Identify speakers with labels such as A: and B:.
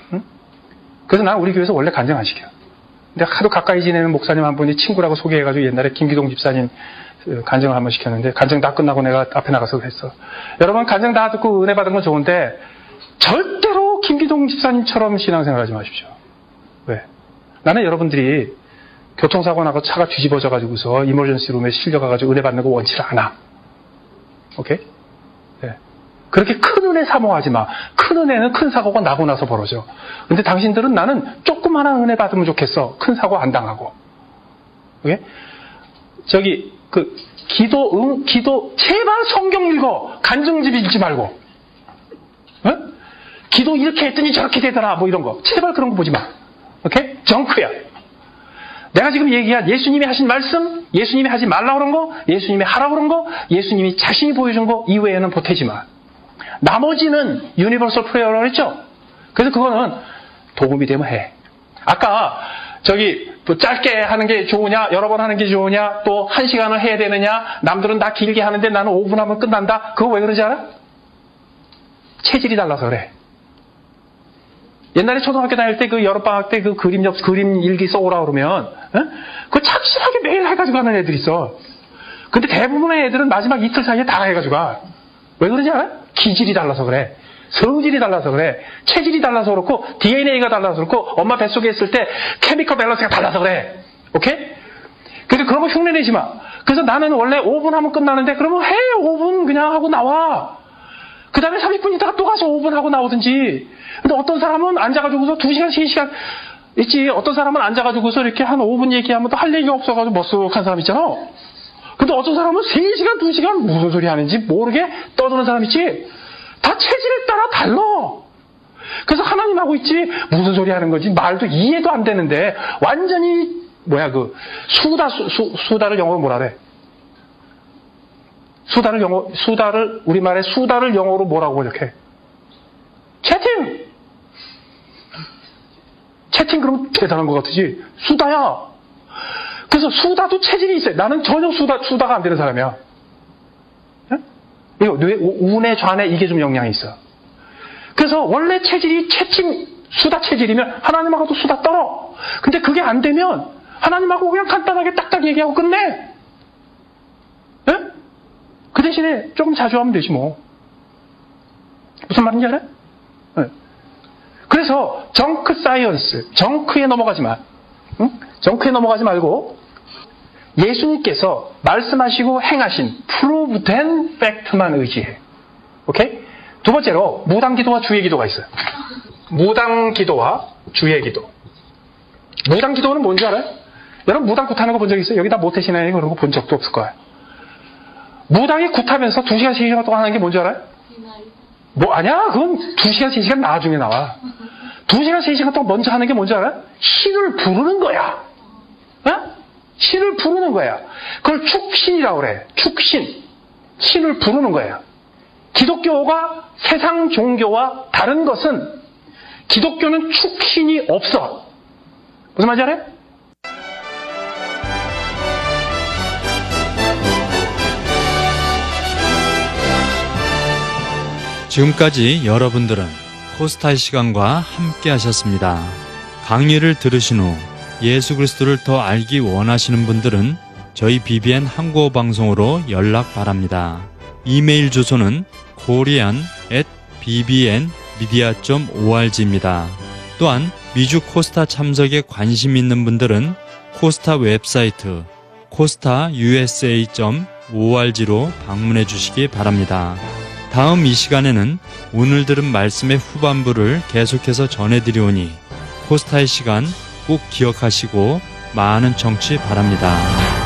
A: 응? 그래서 난 우리 교회에서 원래 간증 안 시켜요. 근데 하도 가까이 지내는 목사님 한 분이 친구라고 소개해가지고 옛날에 김기동 집사님 간증을 한번 시켰는데 간증 다 끝나고 내가 앞에 나가서 했어. 여러분 간증 다 듣고 은혜 받은 건 좋은데 절대로 김기동 집사님처럼 신앙생활 하지 마십시오. 왜? 나는 여러분들이 교통사고 나고 차가 뒤집어져 가지고서 이머전시 룸에 실려가가지고 은혜 받는 거 원치를 않아. 오케이? 네. 그렇게 큰 은혜 사모하지 마. 큰 은혜는 큰 사고가 나고 나서 벌어져. 근데 당신들은 나는 조그마한 은혜 받으면 좋겠어. 큰 사고 안 당하고. 오케이? 기도, 제발 성경 읽어. 간증집 읽지 말고. 어? 기도 이렇게 했더니 저렇게 되더라. 뭐 이런 거. 제발 그런 거 보지 마. 오케이? 정크야. 내가 지금 얘기한 예수님이 하신 말씀, 예수님이 하지 말라 그런 거, 예수님이 하라 그런 거, 예수님이 자신이 보여준 거 이외에는 보태지 마. 나머지는 유니버설 프레어라고 했죠? 그래서 그거는 도움이 되면 해. 아까 또 짧게 하는 게 좋으냐, 여러 번 하는 게 좋으냐, 또 1시간을 해야 되느냐, 남들은 다 길게 하는데 나는 5분 하면 끝난다. 그거 왜 그러지 않아? 체질이 달라서 그래. 옛날에 초등학교 다닐 때 그 여름방학 때 그 그림 일기 써오라 그러면, 그거 착실하게 매일 해가지고 하는 애들이 있어. 근데 대부분의 애들은 마지막 이틀 사이에 다 해가지고 가. 왜 그러지 않아? 기질이 달라서 그래. 성질이 달라서 그래. 체질이 달라서 그렇고, DNA가 달라서 그렇고, 엄마 뱃속에 있을 때 케미컬 밸런스가 달라서 그래. 오케이? 그래서 그런 거 흉내내지 마. 그래서 나는 원래 5분 하면 끝나는데, 그러면 해. 5분 그냥 하고 나와. 그 다음에 30분 있다가 또 가서 5분 하고 나오든지. 근데 어떤 사람은 앉아가지고서 2시간, 3시간 있지. 어떤 사람은 앉아가지고서 이렇게 한 5분 얘기하면 또 할 얘기가 없어가지고 머쓱한 사람 있잖아. 근데 어떤 사람은 3시간, 2시간 무슨 소리 하는지 모르게 떠드는 사람 있지. 다 체질에 따라 달라. 그래서 하나님하고 있지. 무슨 소리 하는 거지. 말도 이해도 안 되는데 완전히 수다를 영어로 뭐라 그래? 우리말에 수다를 영어로 뭐라고 번역해? 채팅 그러면 대단한 것 같으지. 수다야. 그래서 수다도 체질이 있어요. 나는 전혀 수다가 안 되는 사람이야. 이거 우내 좌내 이게 좀 영향이 있어. 그래서 원래 체질이 수다 체질이면 하나님하고도 수다 떨어. 근데 그게 안 되면 하나님하고 그냥 간단하게 딱딱 얘기하고 끝내. 그 대신에 조금 자주 하면 되지 뭐. 무슨 말인지 알아요? 그래서 정크 사이언스, 정크에 넘어가지 마. 응? 정크에 넘어가지 말고 예수님께서 말씀하시고 행하신 프루브된 팩트만 의지해. 오케이? 두 번째로 무당기도와 주의기도가 있어요. 무당기도와 주의기도. 무당기도는 뭔지 알아요? 여러분 무당 굿하는 거 본 적 있어요? 여기다 모태신앙에 그런 거 본 적도 없을 거예요. 무당이 굿하면서 2시간, 3시간 동안 하는 게 뭔지 알아요? 아니야. 그건 2시간, 3시간 나중에 나와. 2시간, 3시간 동안 먼저 하는 게 뭔지 알아요? 신을 부르는 거야. 신을 부르는 거야. 그걸 축신이라고 그래. 축신. 신을 부르는 거야. 기독교가 세상 종교와 다른 것은 기독교는 축신이 없어. 무슨 말인지 알아요?
B: 지금까지 여러분들은 코스타의 시간과 함께 하셨습니다. 강의를 들으신 후 예수 그리스도를 더 알기 원하시는 분들은 저희 BBN 한국어 방송으로 연락 바랍니다. 이메일 주소는 korean@bbnmedia.org입니다. 또한 미주 코스타 참석에 관심 있는 분들은 코스타 웹사이트 costausa.org로 방문해 주시기 바랍니다. 다음 이 시간에는 오늘 들은 말씀의 후반부를 계속해서 전해드리오니 코스타의 시간 꼭 기억하시고 많은 청취 바랍니다.